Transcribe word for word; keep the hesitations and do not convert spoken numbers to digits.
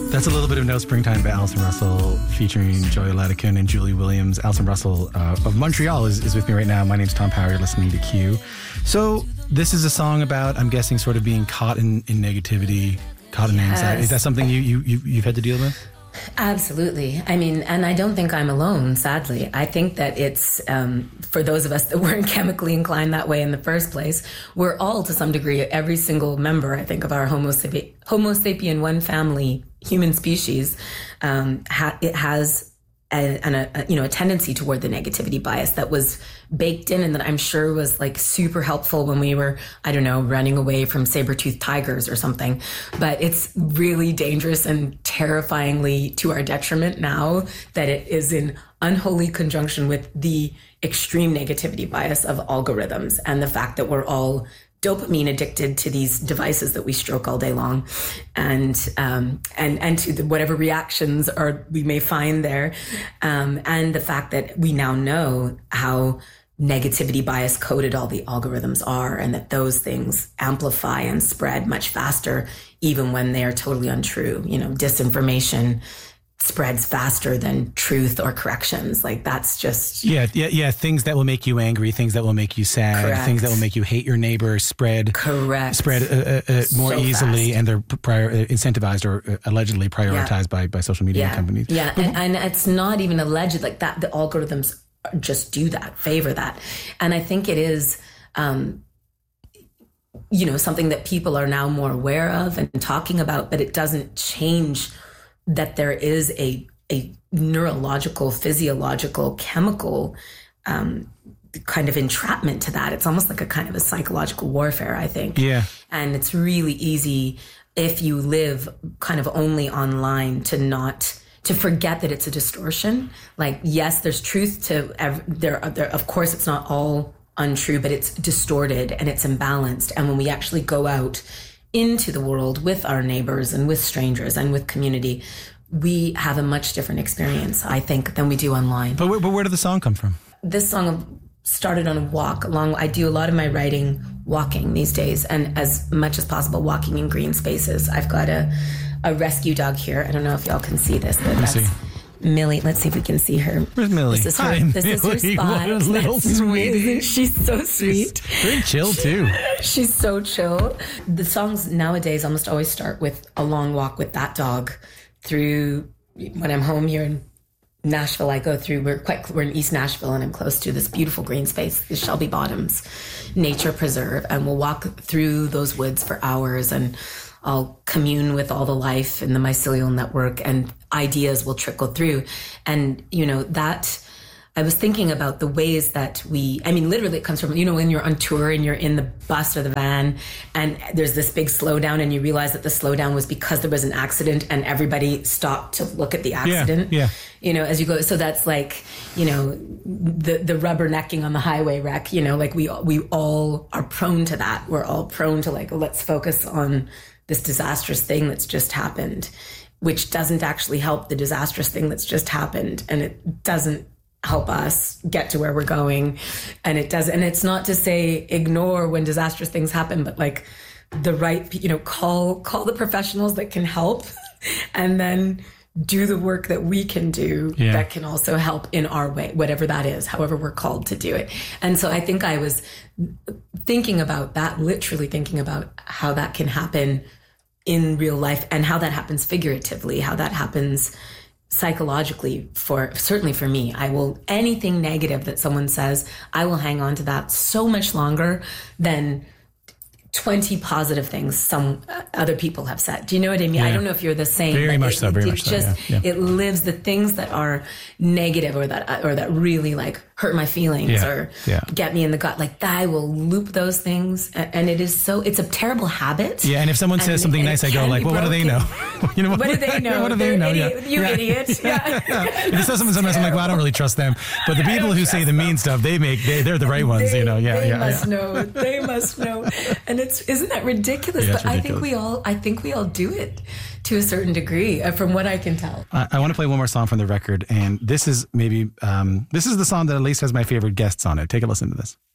That's a little bit of No Springtime by Alison Russell featuring Joey Ladekun and Julie Williams. Alison Russell uh, of Montreal is, is with me right now. My name's Tom Power. You're listening to Q. So this is a song about, I'm guessing, sort of being caught in, in negativity, caught in Yes. anxiety. Is that something you, you, you, you've had to deal with? Absolutely. I mean, and I don't think I'm alone, sadly. I think that it's, um, for those of us that weren't chemically inclined that way in the first place, we're all, to some degree, every single member, I think, of our Homo, sapi- Homo sapien one family human species, um, ha- it has a, an, a, you know, a tendency toward the negativity bias that was baked in and that I'm sure was like super helpful when we were, I don't know, running away from saber-toothed tigers or something. But it's really dangerous and terrifyingly to our detriment now that it is in unholy conjunction with the extreme negativity bias of algorithms and the fact that we're all dopamine addicted to these devices that we stroke all day long, and um, and and to the, whatever reactions are we may find there, um, and the fact that we now know how negativity bias coded all the algorithms are, and that those things amplify and spread much faster, even when they are totally untrue. You know, disinformation spreads faster than truth or corrections. Like that's just yeah, yeah, yeah. Things that will make you angry, things that will make you sad, Correct. Things that will make you hate your neighbor spread correct spread uh, uh, more So easily, fast. and they're prior, uh, incentivized or uh, allegedly prioritized Yeah. by by social media yeah. companies. Yeah, and, and it's not even alleged like that. The algorithms just do that, favor that, and I think it is. Um, you know, something that people are now more aware of and talking about, but it doesn't change that there is a a neurological, physiological, chemical um, kind of entrapment to that. It's almost like a kind of a psychological warfare, I think. Yeah. And it's really easy if you live kind of only online to not to forget that it's a distortion. Like, yes, there's truth to ev- there. There, of course, it's not all untrue, but it's distorted and it's imbalanced. And when we actually go out into the world with our neighbors and with strangers and with community, we have a much different experience, I think, than we do online. But where, but where did the song come from? This song started on a walk along. I do a lot of my writing walking these days, and as much as possible walking in green spaces. I've got a, a rescue dog here. I don't know if y'all can see this, but Let me that's see. Millie. Let's see if we can see her. Where's Millie? This is her, Hi, this is her Millie. spot. What a little That's sweetie. amazing. She's so sweet. Very chill too. She's so chill. The songs nowadays almost always start with a long walk with that dog through, when I'm home here in Nashville, I go through, we're quite, we're in East Nashville and I'm close to this beautiful green space, the Shelby Bottoms Nature Preserve. And we'll walk through those woods for hours and I'll commune with all the life in the mycelial network and ideas will trickle through. And, you know, that I was thinking about the ways that we, I mean, literally it comes from, you know, when you're on tour and you're in the bus or the van and there's this big slowdown and you realize that the slowdown was because there was an accident and everybody stopped to look at the accident. Yeah, yeah. You know, as you go, so that's like, you know, the, the rubbernecking on the highway wreck, you know, like we, we all are prone to that. We're all prone to like, let's focus on this disastrous thing that's just happened, which doesn't actually help the disastrous thing that's just happened. And it doesn't help us get to where we're going. And it does. And it's not to say ignore when disastrous things happen, but like the right, you know, call, call the professionals that can help and then do the work that we can do yeah. that can also help in our way, whatever that is, however we're called to do it. And so I think I was thinking about that, literally thinking about how that can happen in real life and how that happens figuratively, how that happens psychologically. For certainly for me, I will, anything negative that someone says, I will hang on to that so much longer than twenty positive things some other people have said. Do you know what I mean? Yeah. I don't know if you're the same. Very much it, so, very it much so, just, yeah, yeah. It lives the things that are negative or that or that really like hurt my feelings Yeah, or yeah. get me in the gut. Like I will loop those things, and, and it is so. It's a terrible habit. Yeah, and if someone says And something it nice, I go can like, be "Well, what do they know? broken. you know, What do they know? what do they They're know? idiot- Yeah. You yeah. idiot. Yeah. If it says something, sometimes I'm like, "Well, I don't really trust them." But the people who say the mean stuff, they make they, they're the right ones. They, you know, yeah, they yeah, must yeah. know. They must know. And it's isn't that ridiculous? Yeah, it's but I think ridiculous. we all I think we all do it to a certain degree, uh, from what I can tell. I, I want to play one more song from the record, and this is maybe um, this is the song that at least has my favorite guests on it. Take a listen to this.